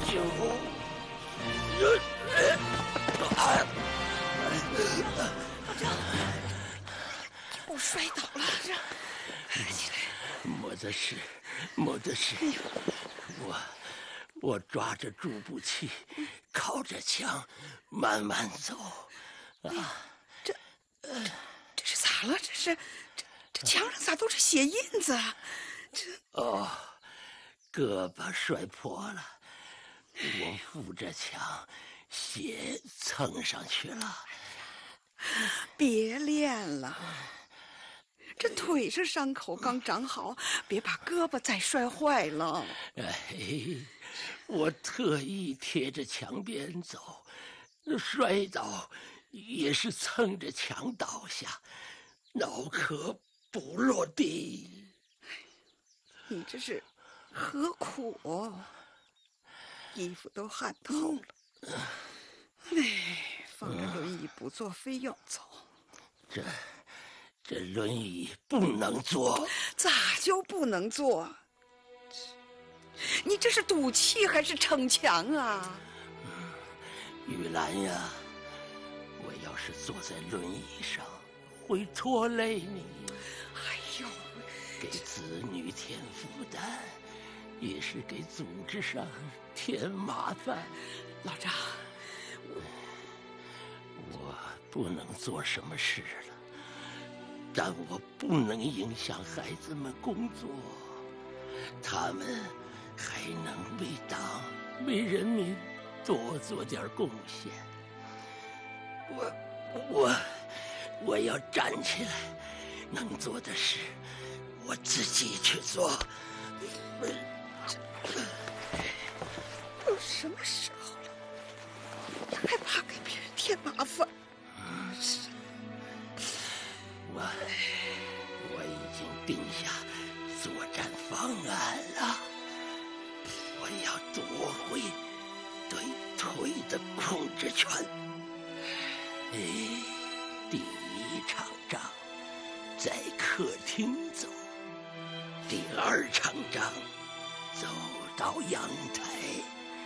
救！ 我摔倒了，起来！ 没得事，没得事。我抓着助步器，靠着墙，慢慢走。 这是咋了？这墙上咋都是血印子啊？ 胳膊摔破了，我扶着墙，血蹭上去了。 别练了，这腿上伤口刚长好，别把胳膊再摔坏了。 我特意贴着墙边走，摔倒也是蹭着墙倒下，脑壳不落地。 你这是何苦哦？衣服都汗透了。放着轮椅不坐，非要走。 这轮椅不能坐。 咋就不能坐？你这是赌气还是逞强啊？ 玉兰呀，我要是坐在轮椅上，会拖累你。 哎呦， 给子女添负担，也是给组织上添麻烦。 老张， 我不能做什么事了，但我不能影响孩子们工作，他们还能为党为人民多做点贡献。我要站起来，能做的事我自己去做。 都什么时候了，你还怕给别人添麻烦？ 我已经定下作战方案了，我要夺回对腿的控制权。第一场仗在客厅走，第二场仗走到阳台，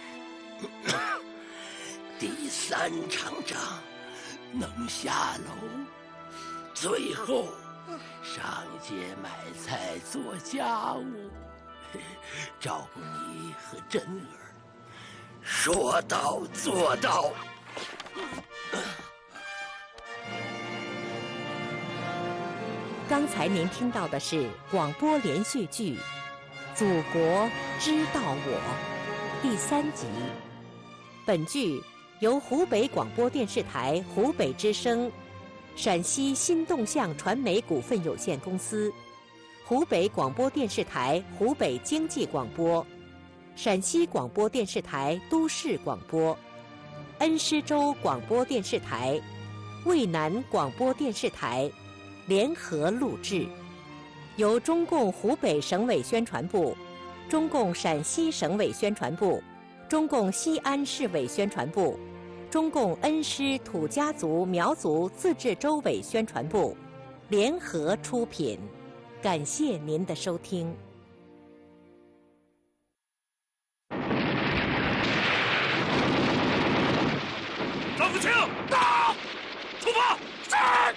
第三场仗能下楼，最后上街买菜做家务，照顾你和珍儿，说到做到。 刚才您听到的是广播连续剧《祖国知道我》第3集。本剧由湖北广播电视台湖北之声、陕西新动向传媒股份有限公司、湖北广播电视台湖北经济广播、陕西广播电视台都市广播、恩施州广播电视台、渭南广播电视台联合录制，由中共湖北省委宣传部、中共陕西省委宣传部、中共西安市委宣传部、中共恩施土家族苗族自治州委宣传部联合出品。感谢您的收听。 张福清，到！出发！是。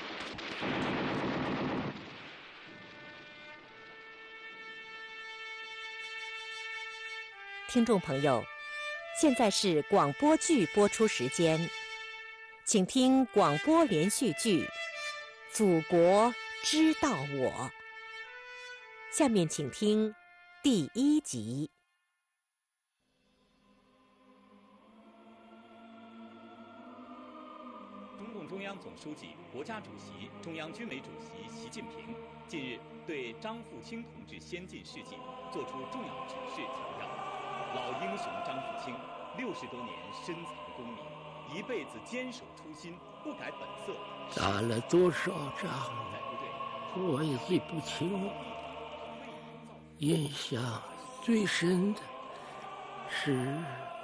听众朋友，现在是广播剧播出时间，请听广播连续剧《祖国知道我》。下面请听第1集。 中共中央总书记、国家主席、中央军委主席习近平近日对张富清同志先进事迹作出重要指示强调，老英雄张富清60多年深藏功名，一辈子坚守初心，不改本色。 打了多少仗，我也记不清了。印象最深的是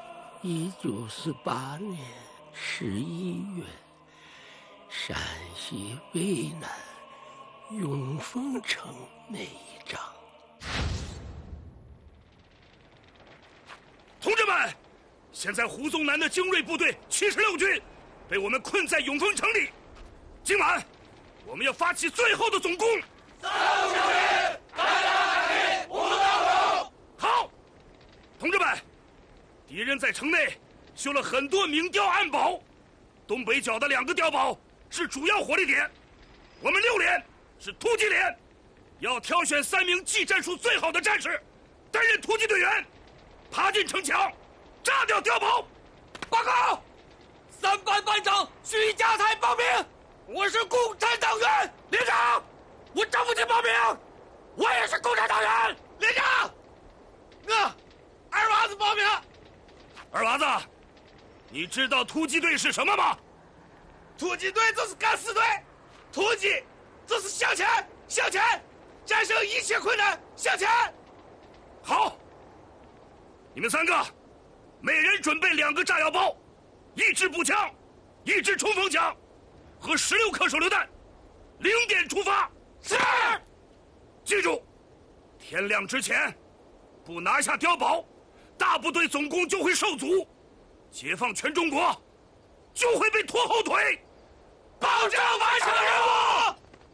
1948年11月，陕西渭南永丰城那一仗。 同志们，现在胡宗南的精锐部队76军被我们困在永丰城里。今晚，我们要发起最后的总攻。 3路小人，大家开始，无刀口。 好，同志们，敌人在城内修了很多明碉暗堡，东北角的2个碉堡是主要火力点。我们6连是突击连，要挑选3名技战术最好的战士，担任突击队员，爬进城墙，炸掉碉堡。 报告，3班班长徐家才报名，我是共产党员。连长，我张富清报名，我也是共产党员。连长，我二娃子报名。 二娃子，你知道突击队是什么吗？ 突击队就是敢死队，突击就是向前，向前，战胜一切困难，向前。 好，你们3个，每人准备2个炸药包，1支步枪，1支冲锋枪，和16颗手榴弹，0点出发。 是。 记住，天亮之前不拿下碉堡，大部队总攻就会受阻，解放全中国就会被拖后腿。 保证完成任务。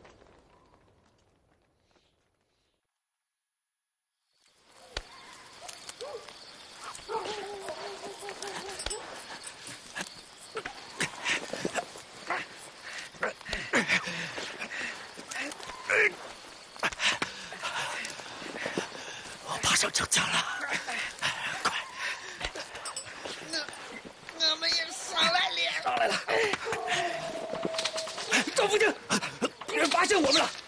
我爬上城墙了，快！ 我们也上来了。 上来了。张福清，敌人发现我们了！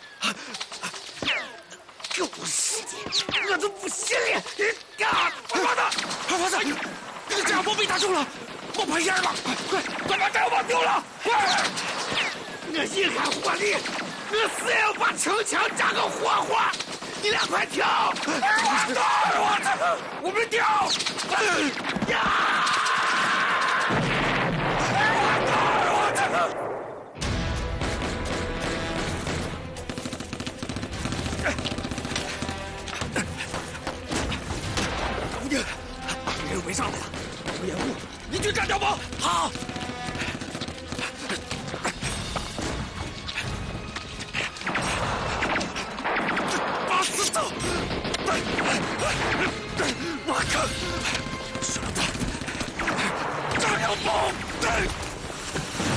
狗世界，我都不信了！二娃子，二娃子，你的炸药包被打中了，冒白烟了！快把炸药包丢了！快！我阴寒火力，我死也要把城墙炸个活活！你俩快跳！二娃子，我们跳！二娃子！敌人围上来了，有掩护，你去炸碉堡。好。